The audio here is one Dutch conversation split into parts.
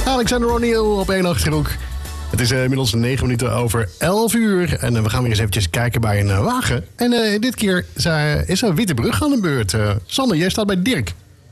Alexander O'Neal op 1 Achterhoek. Het is inmiddels 9 minuten over 11 uur. En we gaan weer eens eventjes kijken bij een wagen. En dit keer is er Wittebrug aan de beurt. Sander, jij staat bij Dirk.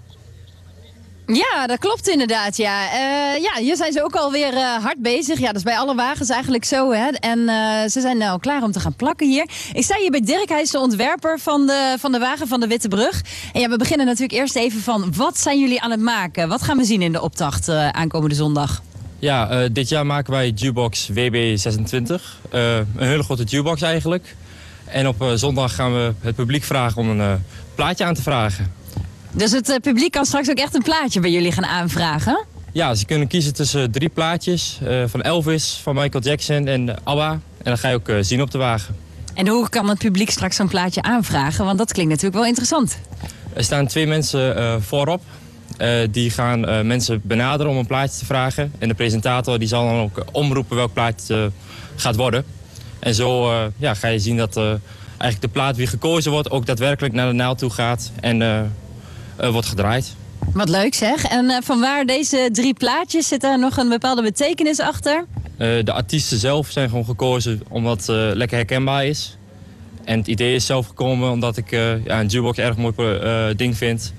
Ja, dat klopt inderdaad. Ja, hier zijn ze ook alweer hard bezig. Ja, dat is bij alle wagens eigenlijk zo. Hè? En ze zijn al klaar om te gaan plakken hier. Ik sta hier bij Dirk, hij is de ontwerper van de wagen van de Wittebrug. En ja, we beginnen natuurlijk eerst even van, wat zijn jullie aan het maken? Wat gaan we zien in de optocht aankomende zondag? Ja, dit jaar maken wij Jukebox WB26. Een hele grote jukebox eigenlijk. En op zondag gaan we het publiek vragen om een plaatje aan te vragen. Dus het publiek kan straks ook echt een plaatje bij jullie gaan aanvragen? Ja, ze kunnen kiezen tussen 3 plaatjes. Van Elvis, van Michael Jackson en ABBA. En dat ga je ook zien op de wagen. En hoe kan het publiek straks zo'n plaatje aanvragen? Want dat klinkt natuurlijk wel interessant. Er staan 2 mensen voorop. Die gaan mensen benaderen om een plaatje te vragen. En de presentator die zal dan ook omroepen welk plaatje het gaat worden. En zo ga je zien dat eigenlijk de plaat die gekozen wordt ook daadwerkelijk naar de naald toe gaat en wordt gedraaid. Wat leuk zeg. En vanwaar deze 3 plaatjes? Zit daar nog een bepaalde betekenis achter? De artiesten zelf zijn gewoon gekozen omdat het lekker herkenbaar is. En het idee is zelf gekomen omdat ik een jukebox erg mooi ding vind.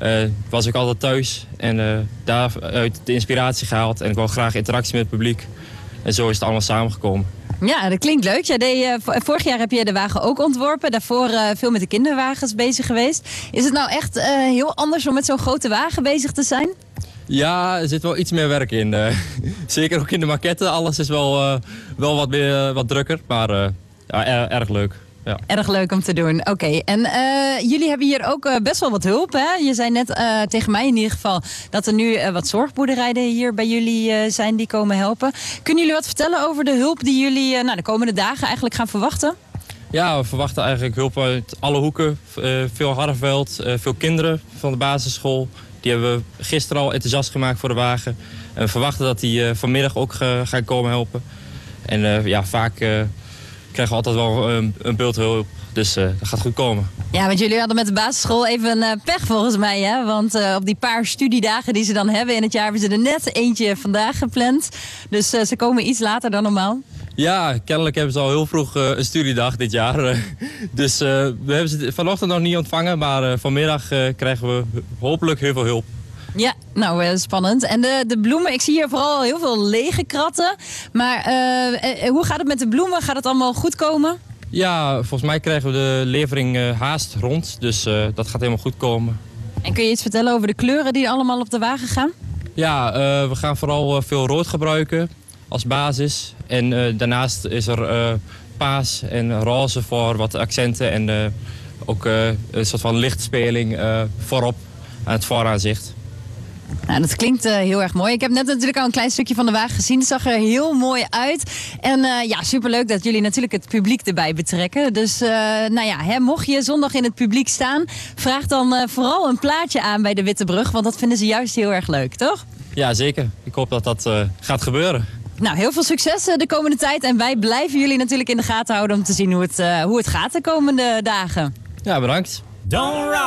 Was ik altijd thuis en daaruit de inspiratie gehaald. En ik wou graag interactie met het publiek. En zo is het allemaal samengekomen. Ja, dat klinkt leuk. Vorig jaar heb je de wagen ook ontworpen. Daarvoor veel met de kinderwagens bezig geweest. Is het nou echt heel anders om met zo'n grote wagen bezig te zijn? Ja, er zit wel iets meer werk in. Zeker ook in de maquette. Alles is wel wat drukker, maar erg leuk. Ja. Erg leuk om te doen. Oké. En jullie hebben hier ook best wel wat hulp, hè? Je zei net tegen mij in ieder geval dat er nu wat zorgboerderijen hier bij jullie zijn die komen helpen. Kunnen jullie wat vertellen over de hulp die jullie de komende dagen eigenlijk gaan verwachten? Ja, we verwachten eigenlijk hulp uit alle hoeken. Veel Harreveld, veel kinderen van de basisschool. Die hebben we gisteren al enthousiast gemaakt voor de wagen. En we verwachten dat die vanmiddag ook gaan komen helpen. En vaak krijgen we altijd wel een bulthulp, dus dat gaat goed komen. Ja, want jullie hadden met de basisschool even pech volgens mij, hè? Want op die paar studiedagen die ze dan hebben in het jaar, hebben ze er net eentje vandaag gepland. Dus ze komen iets later dan normaal. Ja, kennelijk hebben ze al heel vroeg een studiedag dit jaar. Dus we hebben ze vanochtend nog niet ontvangen, maar vanmiddag krijgen we hopelijk heel veel hulp. Ja, nou spannend. En de bloemen, ik zie hier vooral heel veel lege kratten. Maar hoe gaat het met de bloemen? Gaat het allemaal goed komen? Ja, volgens mij krijgen we de levering haast rond. Dus dat gaat helemaal goed komen. En kun je iets vertellen over de kleuren die allemaal op de wagen gaan? Ja, we gaan vooral veel rood gebruiken als basis. En daarnaast is er paas en roze voor wat accenten. En ook een soort van lichtspeling voorop aan het vooraanzicht. Nou, dat klinkt heel erg mooi. Ik heb net natuurlijk al een klein stukje van de wagen gezien. Het zag er heel mooi uit. En superleuk dat jullie natuurlijk het publiek erbij betrekken. Dus mocht je zondag in het publiek staan, vraag dan vooral een plaatje aan bij de Wittebrug. Want dat vinden ze juist heel erg leuk, toch? Ja, zeker. Ik hoop dat dat gaat gebeuren. Nou, heel veel succes de komende tijd. En wij blijven jullie natuurlijk in de gaten houden om te zien hoe het gaat de komende dagen. Ja, bedankt.